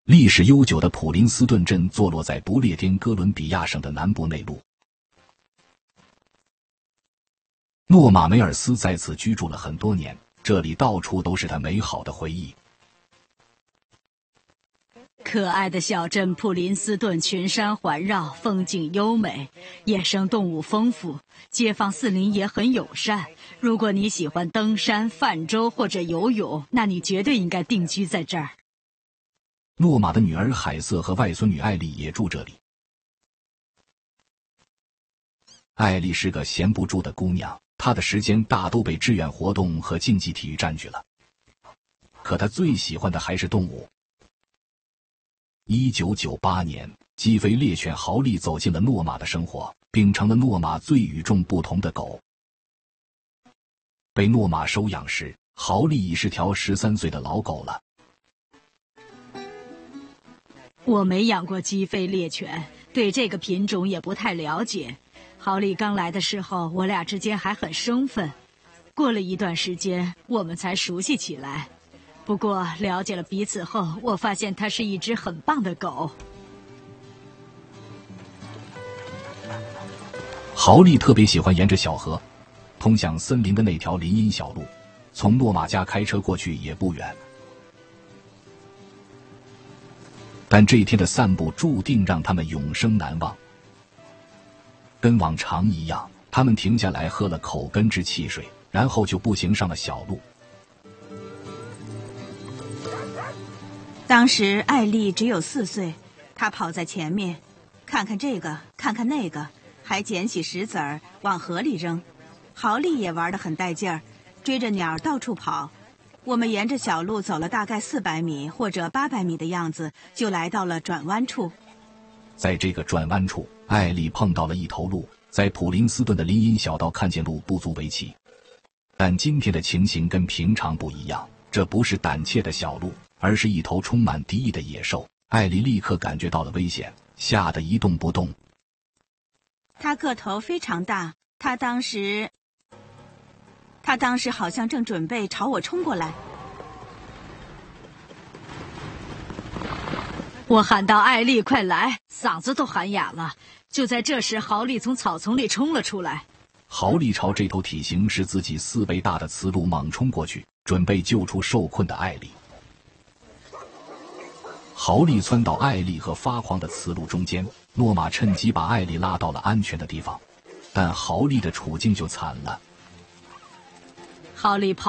历史悠久的普林斯顿镇坐落在不列颠哥伦比亚省的南部内陆。诺玛梅尔斯在此居住了很多年，这里到处都是他美好的回忆。 可爱的小镇普林斯顿群山环绕，风景优美，野生动物丰富，街坊四邻也很友善。如果你喜欢登山、泛舟或者游泳，那你绝对应该定居在这儿。 诺玛的女儿海瑟和外孙女艾丽也住这里。艾丽是个闲不住的姑娘，她的时间大都被志愿活动和竞技体育占据了。可她最喜欢的还是动物。1998年，基菲猎犬豪利走进了诺玛的生活，并成了诺玛最与众不同的狗。被诺玛收养时，豪利已是条13岁的老狗了。 我没养过基菲猎犬，对这个品种也不太了解。豪利刚来的时候，我俩之间还很生分，过了一段时间，我们才熟悉起来。不过了解了彼此后，我发现它是一只很棒的狗。 豪利特别喜欢沿着小河，通向森林的那条林荫小路，从诺玛家开车过去也不远。但这一天的散步注定让他们永生难忘。跟往常一样，他们停下来喝了口根治汽水，然后就步行上了小路。 当时艾丽只有4岁，她跑在前面，看看这个，看看那个，还捡起石子儿往河里扔。豪利也玩得很带劲儿，追着鸟到处跑。我们沿着小路走了大概400米或者800米的样子，就来到了转弯处。 在这个转弯处，艾丽碰到了一头鹿。在普林斯顿的林荫小道看见鹿不足为奇，但今天的情形跟平常不一样，这不是胆怯的小鹿，而是一头充满敌意的野兽。艾丽立刻感觉到了危险，吓得一动不动。 他个头非常大，他当时好像正准备朝我冲过来。 我喊道：“艾丽，快来！”嗓子都喊哑了。就在这时，豪利从草丛里冲了出来。 豪利朝这头体型是自己4倍大的雌鹿猛冲过去，准备救出受困的艾丽。豪利窜到艾丽和发狂的雌鹿中间，诺玛趁机把艾丽拉到了安全的地方，但豪利的处境就惨了。 豪利跑